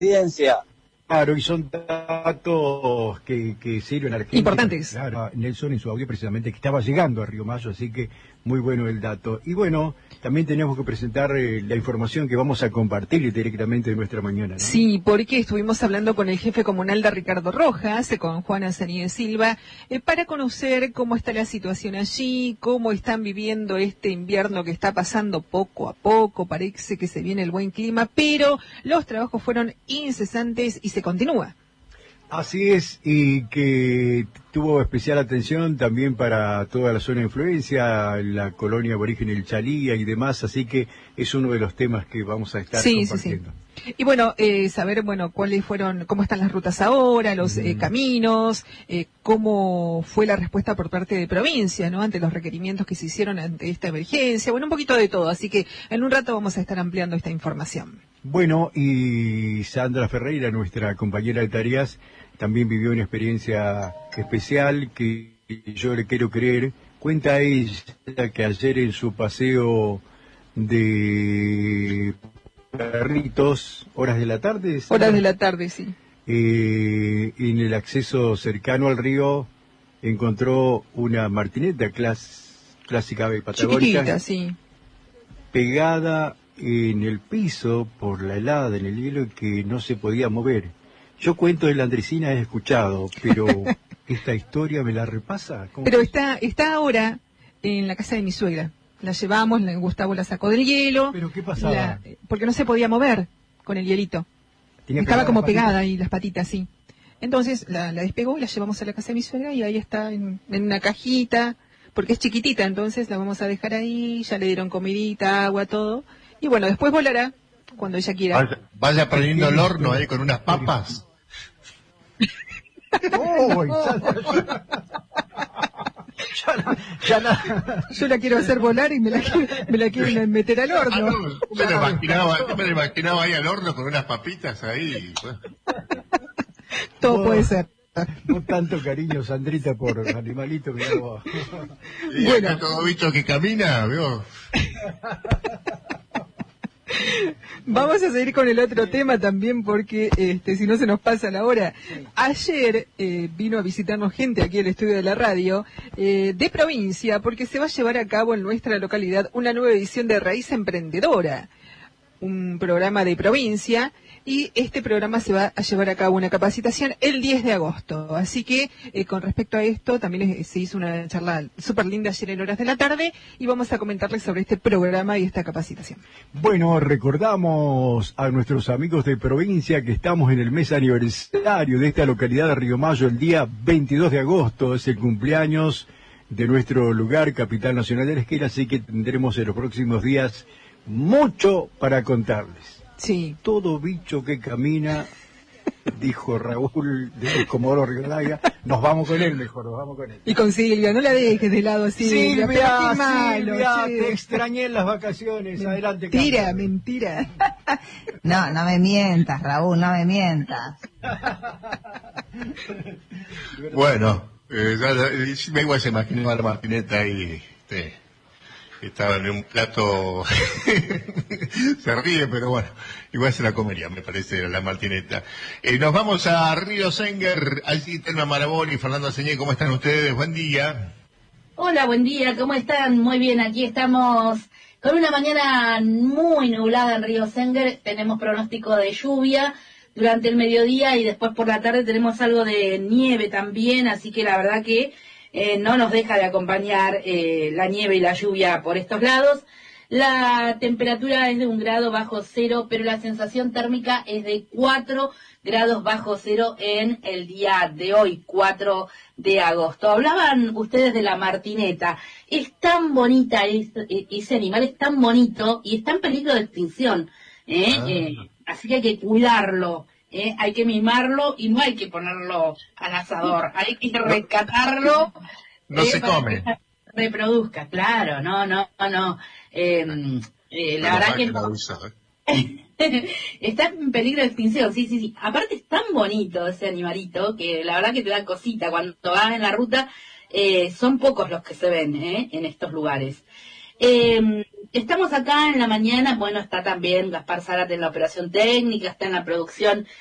evidencia. Claro, y son datos que sirven a la gente. Importantes. Claro, Nelson en su audio precisamente que estaba llegando a Río Mayo, así que muy bueno el dato. Y bueno, también tenemos que presentar la información que vamos a compartir directamente de nuestra mañana, ¿no? Sí, porque estuvimos hablando con el jefe comunal de Ricardo Rojas, con Juana Zaníez Silva, para conocer cómo está la situación allí, cómo están viviendo este invierno que está pasando poco a poco, parece que se viene el buen clima, pero los trabajos fueron incesantes y se continúa. Así es, y que tuvo especial atención también para toda la zona de influencia, la colonia aborigen El Chalía y demás, así que es uno de los temas que vamos a estar compartiendo. Sí. Y bueno, saber, cuáles fueron, cómo están las rutas ahora, los caminos, cómo fue la respuesta por parte de provincia, ¿no? Ante los requerimientos que se hicieron ante esta emergencia, un poquito de todo, así que en un rato vamos a estar ampliando esta información. Bueno, y Sandra Ferreira, nuestra compañera de tareas, también vivió una experiencia especial que yo le quiero creer. Cuenta ella que ayer en su paseo de perritos, horas de la tarde. Horas de la tarde, sí. En el acceso cercano al río encontró una martineta clásica ave patagónica. Chiquitita, sí. Pegada en el piso por la helada en el hielo que no se podía mover. Yo cuento de la Andresina, he escuchado, pero esta historia me la repasa. Pero está ahora en la casa de mi suegra. La llevamos, Gustavo la sacó del hielo. ¿Pero qué pasaba? Porque no se podía mover con el hielito. Estaba como pegada ahí las patitas, sí. Entonces la despegó y la llevamos a la casa de mi suegra y ahí está en una cajita, porque es chiquitita, entonces la vamos a dejar ahí, ya le dieron comidita, agua, todo. Y bueno, después volará cuando ella quiera. Vaya prendiendo el horno ahí con unas papas. Yo la quiero hacer volar y me la quieren meter al horno. Me lo imaginaba ahí al horno con unas papitas ahí. Todo puede ser. No tanto cariño, Sandrita, por animalito que no. Bueno, todo bicho que camina, ¿vio? Vamos a seguir con el otro tema también porque si no se nos pasa la hora. Ayer vino a visitarnos gente aquí al estudio de la radio de provincia porque se va a llevar a cabo en nuestra localidad una nueva edición de Raíz Emprendedora, un programa de provincia, y este programa se va a llevar a cabo una capacitación el 10 de agosto. Así que con respecto a esto también se hizo una charla súper linda ayer en horas de la tarde y vamos a comentarles sobre este programa y esta capacitación. Bueno, recordamos a nuestros amigos de provincia que estamos en el mes aniversario de esta localidad de Río Mayo. El día 22 de agosto es el cumpleaños de nuestro lugar, capital nacional de la esquina, así que tendremos en los próximos días mucho para contarles. Sí. Todo bicho que camina, dijo Raúl de Comodoro Rivadavia, nos vamos con él mejor, nos vamos con él. Y con Silvia, no la dejes de lado, Silvia. Silvia, te extrañé en las vacaciones, adelante. Mentira. No me mientas, Raúl, no me mientas. Bueno, igual se imaginó a la martineta ahí, estaba en un plato, se ríe, pero bueno, igual se la comería, me parece, la martineta. Nos vamos a Río Senguer, allí Telma Maraboni y Fernando Señé. ¿Cómo están ustedes? Buen día. Hola, buen día, ¿cómo están? Muy bien, aquí estamos con una mañana muy nublada en Río Senguer. Tenemos pronóstico de lluvia durante el mediodía y después por la tarde tenemos algo de nieve también, así que la verdad que no nos deja de acompañar la nieve y la lluvia por estos lados. La temperatura es de 1 grado bajo cero, pero la sensación térmica es de 4 grados bajo cero en el día de hoy, 4 de agosto. Hablaban ustedes de la martineta. Es tan bonita, ese animal es tan bonito y está en peligro de extinción. Así que hay que cuidarlo. Hay que mimarlo y no hay que ponerlo al asador, hay que rescatarlo. No se come. Que reproduzca, claro, no. La verdad que no. Está en peligro de extinción, sí. Aparte es tan bonito ese animalito que la verdad que te da cosita. Cuando vas en la ruta, son pocos los que se ven en estos lugares. estamos acá en la mañana, bueno, está también Gaspar Zárate en la operación técnica, está en la producción